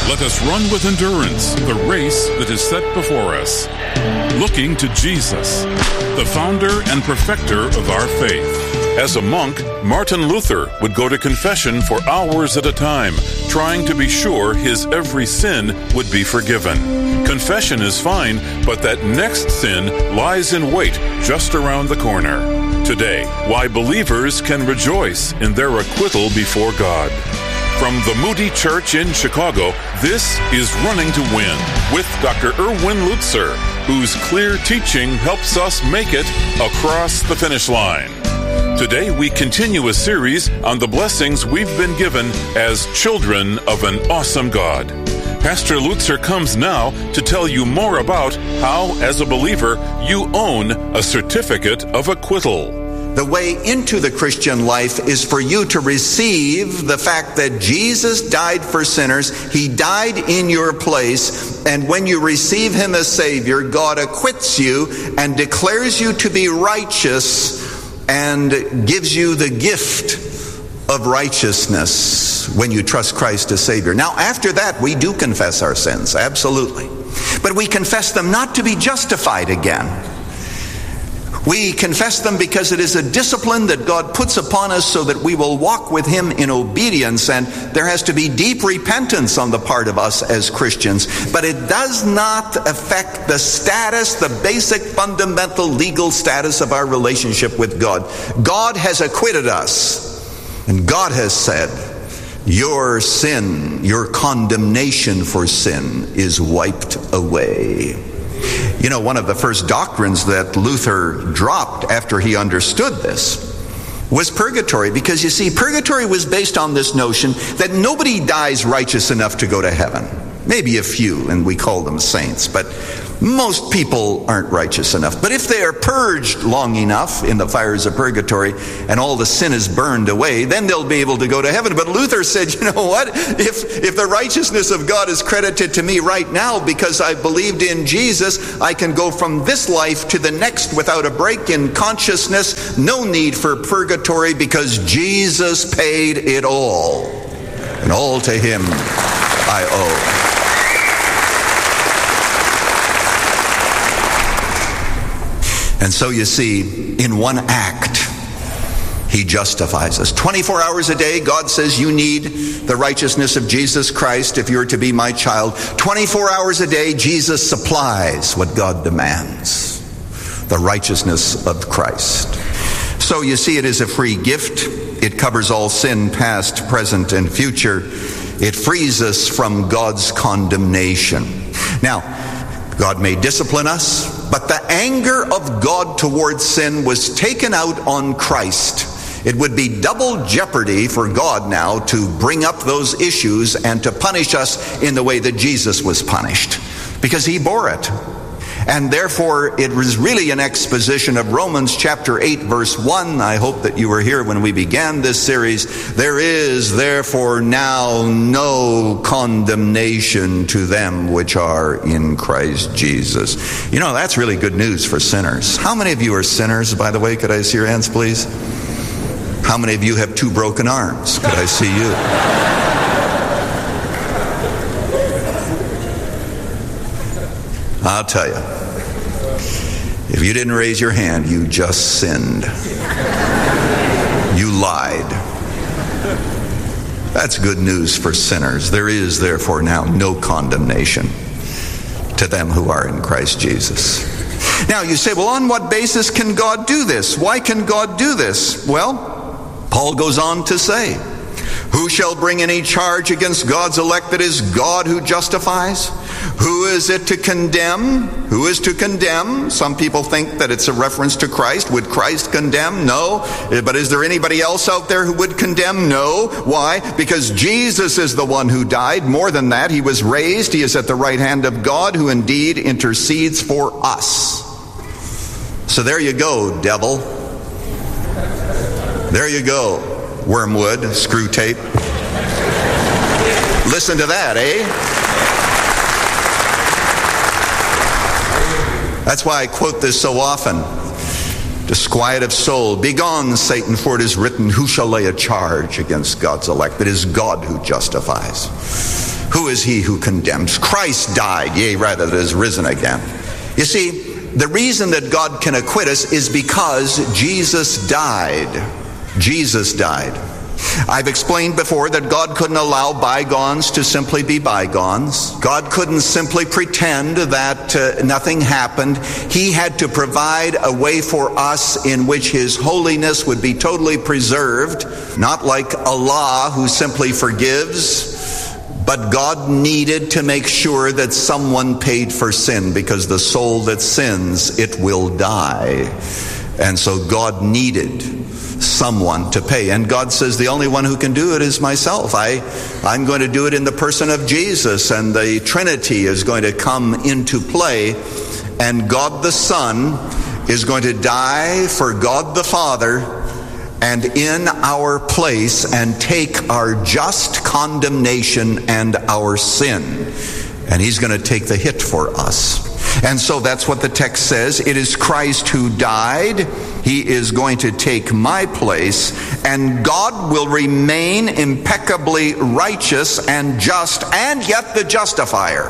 Let us run with endurance the race that is set before us, looking to Jesus, the founder and perfecter of our faith. As a monk, Martin Luther would go to confession for hours at a time, trying to be sure his every sin would be forgiven. Confession is fine, but that next sin lies in wait just around the corner. Today, why believers can rejoice in their acquittal before God. From the Moody Church in Chicago, this is Running to Win with Dr. Erwin Lutzer, whose clear teaching helps us make it across the finish line. Today we continue a series on the blessings we've been given as children of an awesome God. Pastor Lutzer comes now to tell you more about how, as a believer, you own a certificate of acquittal. The way into the Christian life is for you to receive the fact that Jesus died for sinners. He died in your place. And when you receive him as Savior, God acquits you and declares you to be righteous and gives you the gift of righteousness when you trust Christ as Savior. Now, after that, we do confess our sins, absolutely. But we confess them not to be justified again. We confess them because it is a discipline that God puts upon us so that we will walk with him in obedience, and there has to be deep repentance on the part of us as Christians. But it does not affect the status, the basic fundamental legal status of our relationship with God. God has acquitted us, and God has said, your sin, your condemnation for sin is wiped away. You know, one of the first doctrines that Luther dropped after he understood this was purgatory, because you see, purgatory was based on this notion that nobody dies righteous enough to go to heaven. Maybe a few, and we call them saints, but most people aren't righteous enough. But if they are purged long enough in the fires of purgatory and all the sin is burned away, then they'll be able to go to heaven. But Luther said, you know what? If the righteousness of God is credited to me right now because I believed in Jesus, I can go from this life to the next without a break in consciousness. No need for purgatory because Jesus paid it all. And all to him I owe. And so you see, in one act, he justifies us. 24 hours a day, God says you need the righteousness of Jesus Christ if you're to be my child. 24 hours a day, Jesus supplies what God demands, the righteousness of Christ. So you see, it is a free gift. It covers all sin, past, present, and future. It frees us from God's condemnation. Now, God may discipline us, but the anger of God towards sin was taken out on Christ. It would be double jeopardy for God now to bring up those issues and to punish us in the way that Jesus was punished, because he bore it. And therefore, it was really an exposition of Romans chapter 8, verse 1. I hope that you were here when we began this series. There is therefore now no condemnation to them which are in Christ Jesus. You know, that's really good news for sinners. How many of you are sinners, by the way? Could I see your hands, please? How many of you have 2 broken arms? Could I see you? I'll tell you, if you didn't raise your hand, you just sinned. You lied. That's good news for sinners. There is therefore now no condemnation to them who are in Christ Jesus. Now you say, well, on what basis can God do this? Why can God do this? Well, Paul goes on to say, who shall bring any charge against God's elect? That is God who justifies. Who is it to condemn? Who is to condemn? Some people think that it's a reference to Christ. Would Christ condemn? No. But is there anybody else out there who would condemn? No. Why? Because Jesus is the one who died. More than that, he was raised. He is at the right hand of God, who indeed intercedes for us. So there you go, devil. There you go. Wormwood, screw tape. Listen to that, eh? That's why I quote this so often. Disquiet of soul, begone, Satan, for it is written, who shall lay a charge against God's elect? It is God who justifies. Who is he who condemns? Christ died, yea, rather, that is risen again. You see, the reason that God can acquit us is because Jesus died. Jesus died. I've explained before that God couldn't allow bygones to simply be bygones. God couldn't simply pretend that nothing happened. He had to provide a way for us in which His holiness would be totally preserved, not like Allah who simply forgives. But God needed to make sure that someone paid for sin, because the soul that sins, it will die. And so God needed someone to pay. And God says, the only one who can do it is myself. I'm going to do it in the person of Jesus, and the Trinity is going to come into play. And God the Son is going to die for God the Father and in our place and take our just condemnation and our sin. And He's going to take the hit for us. And so that's what the text says. It is Christ who died. He is going to take my place, and God will remain impeccably righteous and just, and yet the justifier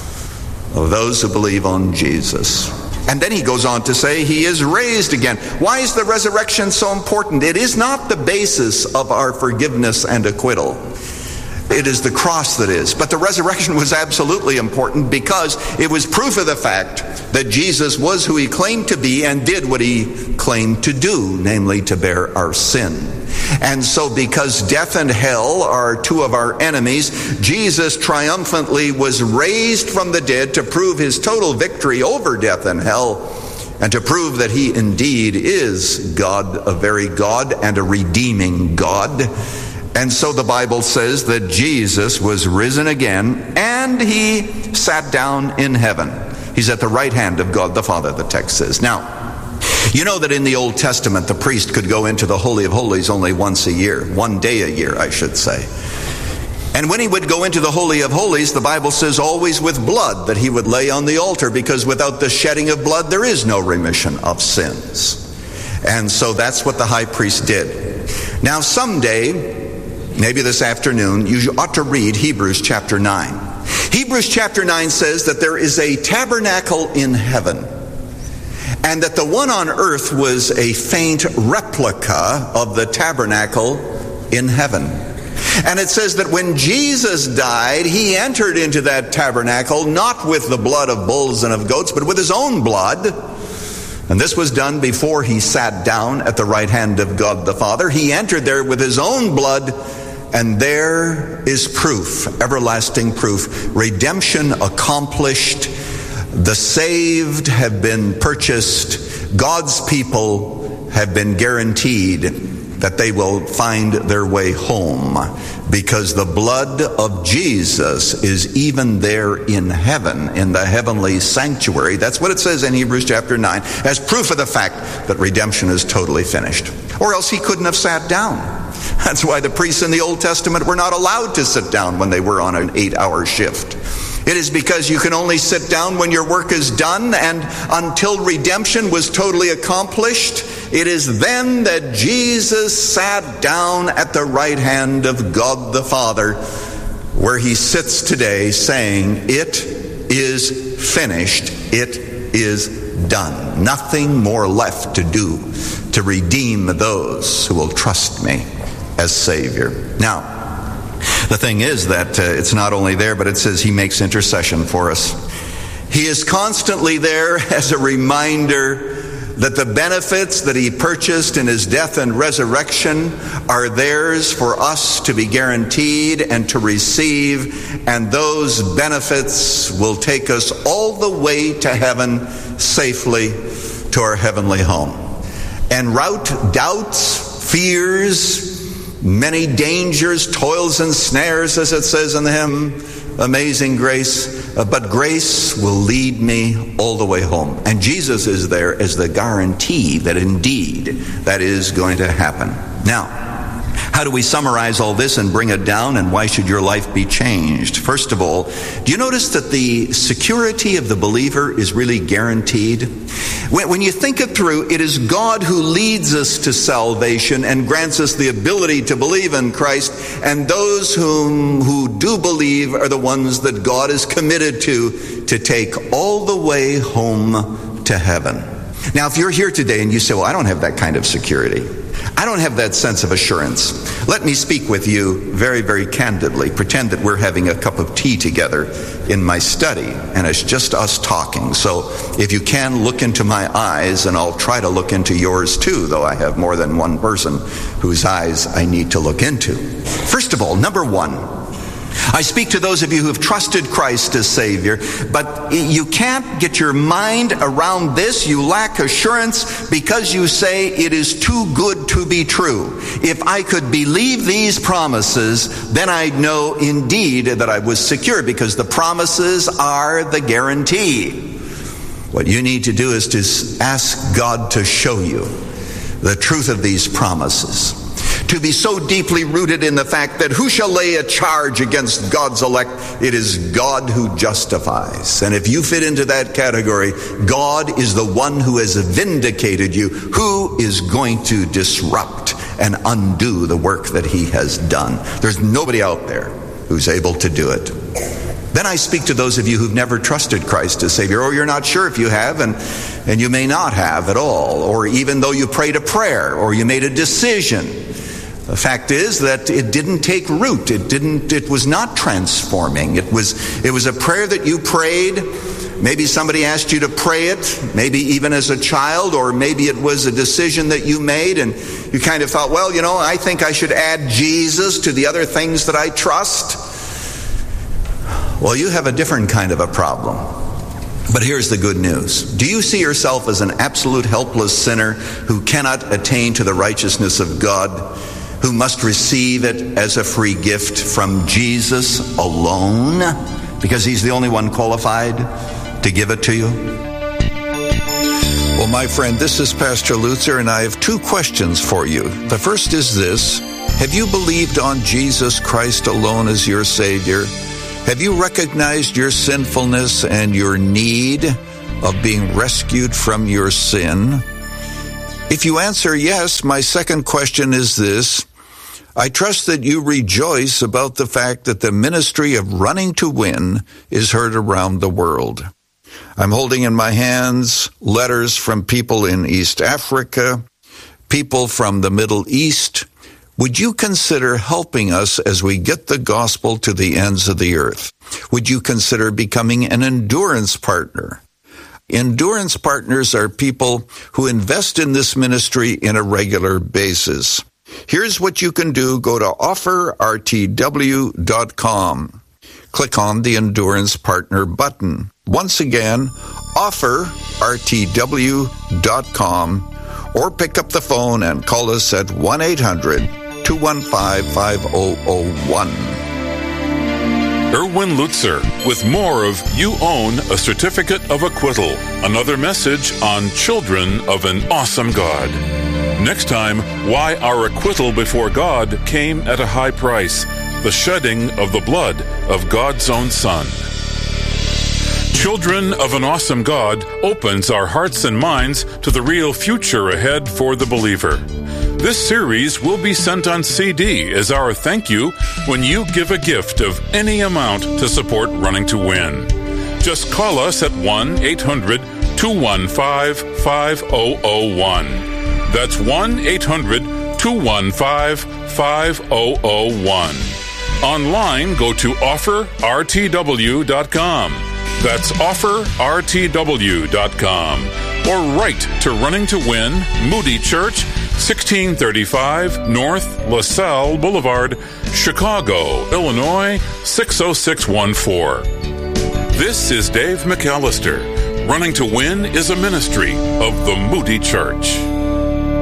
of those who believe on Jesus. And then he goes on to say He is raised again. Why is the resurrection so important? It is not the basis of our forgiveness and acquittal. It is the cross that is. But the resurrection was absolutely important because it was proof of the fact that Jesus was who He claimed to be and did what He claimed to do, namely to bear our sin. And so because death and hell are two of our enemies, Jesus triumphantly was raised from the dead to prove His total victory over death and hell, and to prove that He indeed is God, a very God and a redeeming God. And so the Bible says that Jesus was risen again, and He sat down in heaven. He's at the right hand of God the Father, the text says. Now, you know that in the Old Testament, the priest could go into the Holy of Holies only once a year, one day a year, I should say. And when he would go into the Holy of Holies, the Bible says always with blood that he would lay on the altar, because without the shedding of blood, there is no remission of sins. And so that's what the high priest did. Now, someday, maybe this afternoon, you ought to read Hebrews chapter 9. Hebrews chapter 9 says that there is a tabernacle in heaven, and that the one on earth was a faint replica of the tabernacle in heaven. And it says that when Jesus died, He entered into that tabernacle, not with the blood of bulls and of goats, but with His own blood. And this was done before He sat down at the right hand of God the Father. He entered there with His own blood, and there is proof, everlasting proof, redemption accomplished. The saved have been purchased. God's people have been guaranteed that they will find their way home, because the blood of Jesus is even there in heaven, in the heavenly sanctuary. That's what it says in Hebrews chapter 9, as proof of the fact that redemption is totally finished. Or else He couldn't have sat down. That's why the priests in the Old Testament were not allowed to sit down when they were on an 8-hour shift. It is because you can only sit down when your work is done, and until redemption was totally accomplished, it is then that Jesus sat down at the right hand of God the Father, where He sits today saying, "It is finished, it is done. Nothing more left to do to redeem those who will trust me as Savior." Now, the thing is that it's not only there, but it says He makes intercession for us. He is constantly there as a reminder that the benefits that He purchased in His death and resurrection are theirs for us to be guaranteed and to receive, and those benefits will take us all the way to heaven safely, to our heavenly home. En route, doubts, fears, many dangers, toils and snares, as it says in the hymn, Amazing Grace, but grace will lead me all the way home. And Jesus is there as the guarantee that indeed that is going to happen. Now, How do we summarize all this and bring it down, and why should your life be changed? First of all, do you notice that the security of the believer is really guaranteed? When you think it through, it is God who leads us to salvation and grants us the ability to believe in Christ, and those who do believe are the ones that God is committed to take all the way home to heaven. Now, if you're here today and you say, well, I don't have that kind of security, I don't have that sense of assurance, let me speak with you very, very candidly. Pretend that we're having a cup of tea together in my study, and it's just us talking. So if you can, look into my eyes, and I'll try to look into yours too, though I have more than one person whose eyes I need to look into. First of all, number one, I speak to those of you who have trusted Christ as Savior, but you can't get your mind around this. You lack assurance because you say it is too good to be true. If I could believe these promises, then I'd know indeed that I was secure, because the promises are the guarantee. What you need to do is to ask God to show you the truth of these promises. To be so deeply rooted in the fact that who shall lay a charge against God's elect? It is God who justifies. And if you fit into that category, God is the one who has vindicated you, who is going to disrupt and undo the work that he has done. There's nobody out there who's able to do it. Then I speak to those of you who've never trusted Christ as Savior, or you're not sure if you have, and you may not have at all, or even though you prayed a prayer or you made a decision. The fact is that it didn't take root. It was not transforming. It was a prayer that you prayed. Maybe somebody asked you to pray it, maybe even as a child, or maybe it was a decision that you made and you kind of thought, well, I think I should add Jesus to the other things that I trust. Well, you have a different kind of a problem. But here's the good news. Do you see yourself as an absolute helpless sinner who cannot attain to the righteousness of God, who must receive it as a free gift from Jesus alone, because he's the only one qualified to give it to you? Well, my friend, this is Pastor Luther, and I have two questions for you. The first is this: have you believed on Jesus Christ alone as your Savior? Have you recognized your sinfulness and your need of being rescued from your sin? If you answer yes, my second question is this: I trust that you rejoice about the fact that the ministry of Running to Win is heard around the world. I'm holding in my hands letters from people in East Africa, people from the Middle East. Would you consider helping us as we get the gospel to the ends of the earth? Would you consider becoming an endurance partner? Endurance partners are people who invest in this ministry in a regular basis. Here's what you can do. Go to offerrtw.com. Click on the Endurance Partner button. Once again, offerrtw.com, or pick up the phone and call us at 1-800-215-5001. Erwin Lutzer with more of You Own a Certificate of Acquittal, another message on Children of an Awesome God. Next time, why our acquittal before God came at a high price, the shedding of the blood of God's own Son. Children of an Awesome God opens our hearts and minds to the real future ahead for the believer. This series will be sent on CD as our thank you when you give a gift of any amount to support Running to Win. Just call us at 1-800-215-5001. That's 1-800-215-5001. Online, go to offerrtw.com. That's offerrtw.com. Or write to Running to Win, Moody Church, 1635 North LaSalle Boulevard, Chicago, Illinois, 60614. This is Dave McAllister. Running to Win is a ministry of the Moody Church.